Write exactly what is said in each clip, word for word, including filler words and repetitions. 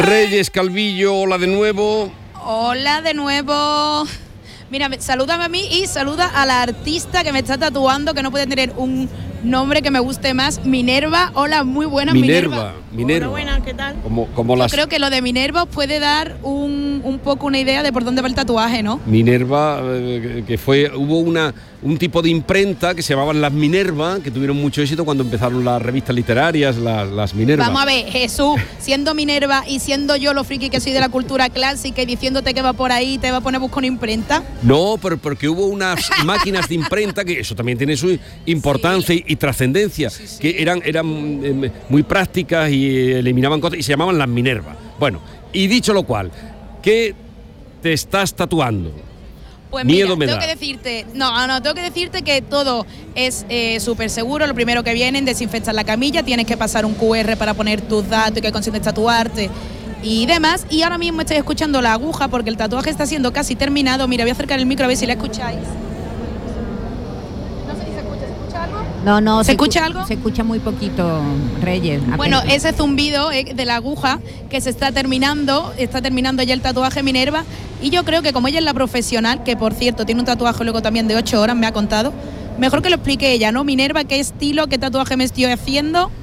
Reyes Calvillo, hola de nuevo. Hola de nuevo. Mira, salúdame a mí y saluda a la artista que me está tatuando, que no puede tener un nombre que me guste más. Minerva, hola, muy buenas, Minerva. Minerva. Minerva. Hola, buenas, ¿qué tal? Como, como Yo las... creo que lo de Minerva os puede dar un, un poco una idea de por dónde va el tatuaje, ¿no? Minerva, eh, que fue, hubo una, un tipo de imprenta que se llamaban las Minerva, que tuvieron mucho éxito cuando empezaron las revistas literarias, las, las Minerva. Vamos a ver, Jesús, siendo Minerva y siendo yo lo friki que soy de la cultura clásica y diciéndote que va por ahí, te va a poner a buscar una imprenta. No, pero porque hubo unas máquinas de imprenta, que eso también tiene su importancia sí. y, y trascendencia, sí, sí. que eran, eran eh, muy prácticas y eliminaban cosas y se llamaban las Minerva. Bueno, y dicho lo cual, ¿qué te estás tatuando? Pues Miedo mira, me tengo da. que decirte, no, no, tengo que decirte que todo es eh, súper seguro. Lo primero que vienen, desinfectar la camilla, tienes que pasar un cu erre para poner tus datos y que consientes tatuarte y demás. Y ahora mismo estoy escuchando la aguja porque el tatuaje está siendo casi terminado. Mira, voy a acercar el micro a ver si la escucháis. No sé si se escucha, ¿se escucha algo? No, no. ¿Se, ¿Se escucha escu- algo? Se escucha muy poquito, Reyes. Apenas. Bueno, ese zumbido eh, de la aguja que se está terminando, está terminando ya el tatuaje Minerva. Y yo creo que como ella es la profesional, que por cierto tiene un tatuaje luego también de ocho horas, me ha contado, mejor que lo explique ella, ¿no? Minerva, ¿qué estilo, qué tatuaje me estoy haciendo?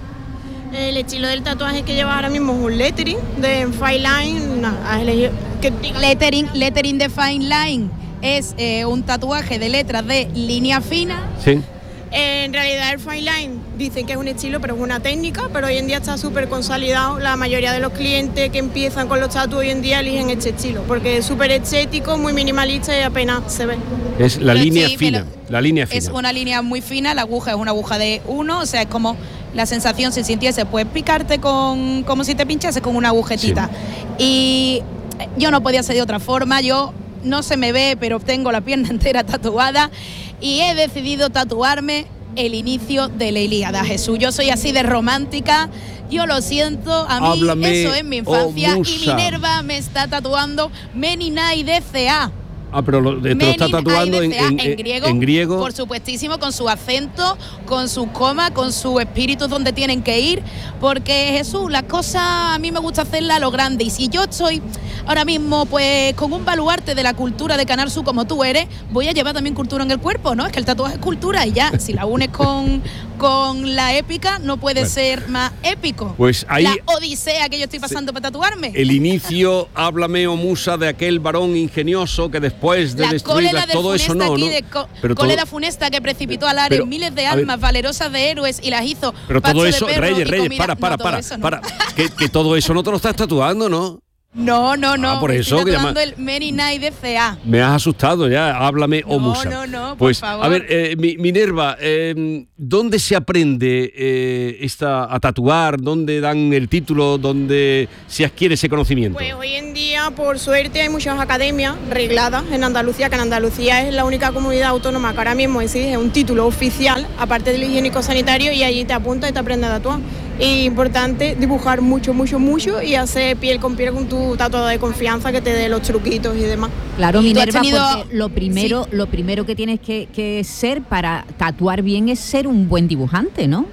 El estilo del tatuaje que lleva ahora mismo es un lettering de fine line. No, has elegido, que diga. Lettering, lettering de fine line es eh, un tatuaje de letras de línea fina. Sí. Eh, en realidad el fine line dicen que es un estilo, pero es una técnica, pero hoy en día está súper consolidado. La mayoría de los clientes que empiezan con los tatuajes hoy en día eligen este estilo, porque es súper estético, muy minimalista y apenas se ve. Es la Pero línea sí, fina, la línea fina. Es una línea muy fina, la aguja es una aguja de uno, o sea, es como la sensación si sintiese, puedes picarte con, como si te pinchase con una agujetita. Sí. Y yo no podía ser de otra forma, yo no se me ve, pero tengo la pierna entera tatuada y he decidido tatuarme el inicio de la Ilíada, Jesús. Yo soy así de romántica, yo lo siento, a mí Háblame, eso es mi infancia oh, y Minerva me está tatuando Meninai de C A. Ah, pero lo, te lo está tatuando en, en, en, griego, en griego. Por supuestísimo, con su acento, con su coma, con su espíritu donde tienen que ir. Porque Jesús, las cosas a mí me gusta hacerlas a lo grande. Y si yo estoy ahora mismo pues con un baluarte de la cultura de Canal Sur como tú eres, voy a llevar también cultura en el cuerpo, ¿no? Es que el tatuaje es cultura y ya, si la unes con, con la épica, no puede bueno. ser más épico. Pues ahí... La odisea que yo estoy pasando sí. para tatuarme. El inicio, háblame, oh musa, de aquel varón ingenioso que después Después de la destruirla, de todo eso no, ¿no? De co- pero cólera todo, funesta que precipitó al área miles de almas ver, valerosas de héroes y las hizo. Pero todo eso, Reyes, Reyes, comida. para, para, no, para, eso no. para. que, que todo eso no te lo estás tatuando, ¿no? No, no, no. Ah, por eso estoy que tatuando llama... el Mary Night de C A. Me has asustado ya, háblame, no, oh musa. No, no, no, pues, por favor. a ver, eh, Minerva, eh, ¿dónde se aprende eh, esta, a tatuar? ¿Dónde dan el título? ¿Dónde se adquiere ese conocimiento? Pues hoy en día, por suerte, hay muchas academias regladas en Andalucía, que en Andalucía es la única comunidad autónoma que ahora mismo exige un título oficial, aparte del higiénico sanitario, y allí te apuntas y te aprendes a tatuar. Es importante dibujar mucho, mucho, mucho y hacer piel con piel con tu tatuador de confianza que te dé los truquitos y demás. Claro, Minerva, tenido... porque lo primero, sí. lo primero que tienes que, que ser para tatuar bien es ser un buen dibujante, ¿no?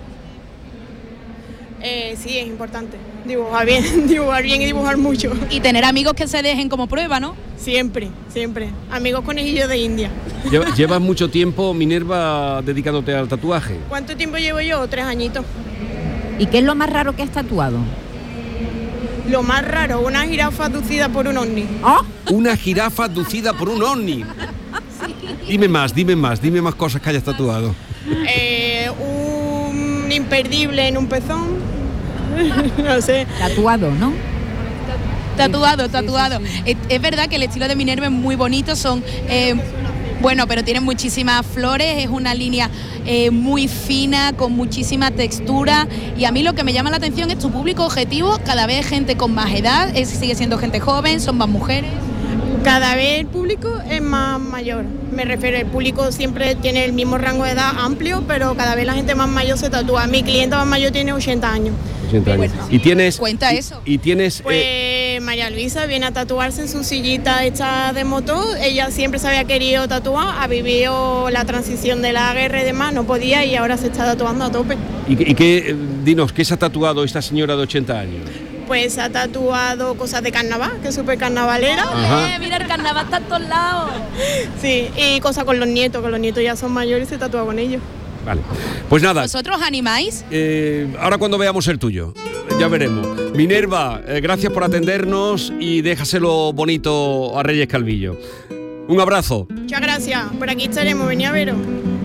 Eh, sí, es importante. Dibujar bien, dibujar bien y dibujar mucho. Y tener amigos que se dejen como prueba, ¿no? Siempre, siempre. Amigos conejillos de India. ¿Llevas mucho tiempo, Minerva, dedicándote al tatuaje? ¿Cuánto tiempo llevo yo? Tres añitos. ¿Y qué es lo más raro que has tatuado? Lo más raro, una jirafa abducida por un ovni. ¿Ah? Una jirafa abducida por un ovni. Sí. Dime más, dime más, dime más cosas que hayas tatuado. Eh, un imperdible en un pezón. No sé. Tatuado, ¿no? Tatuado, tatuado. Sí, sí, sí. Es, es verdad que el estilo de Minerva es muy bonito, son... Eh, Bueno, pero tiene muchísimas flores, es una línea eh, muy fina, con muchísima textura. Y a mí lo que me llama la atención es tu público objetivo, cada vez gente con más edad, es, sigue siendo gente joven, son más mujeres. Cada vez el público es más mayor. Me refiero, el público siempre tiene el mismo rango de edad amplio, pero cada vez la gente más mayor se tatúa. Mi cliente más mayor tiene ochenta años. ochenta años. Bueno, ¿Y tienes, cuenta y, eso. Y tienes... Pues eh... María Luisa viene a tatuarse en su sillita hecha de motor. Ella siempre se había querido tatuar, ha vivido la transición de la guerra y demás, no podía y ahora se está tatuando a tope. ¿Y, y qué, dinos, qué se ha tatuado esta señora de ochenta años? pues se ha tatuado cosas de carnaval, que es súper carnavalera. Ajá. Eh, mira, el carnaval está en todos lados. Sí, y cosas con los nietos, que los nietos ya son mayores y se tatúa con ellos. Vale, pues nada. ¿Vosotros animáis? Eh, ahora cuando veamos el tuyo, ya veremos. Minerva, eh, gracias por atendernos y déjaselo bonito a Reyes Calvillo. Un abrazo. Muchas gracias, por aquí estaremos, venía a veros.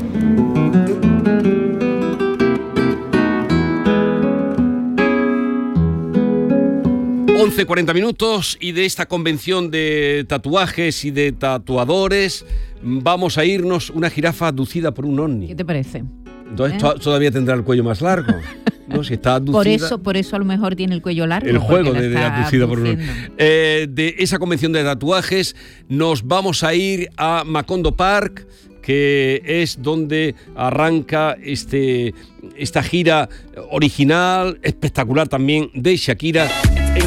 once cuarenta minutos y de esta convención de tatuajes y de tatuadores vamos a irnos una jirafa abducida por un ovni. ¿Qué te parece? Entonces ¿Eh? todavía tendrá el cuello más largo. No, si está abducida. Por eso, por eso a lo mejor tiene el cuello largo. El juego de, de está abducida por un ovni. abduciendo. Eh, de esa convención de tatuajes nos vamos a ir a Macondo Park, que es donde arranca este, esta gira original, espectacular también, de Shakira.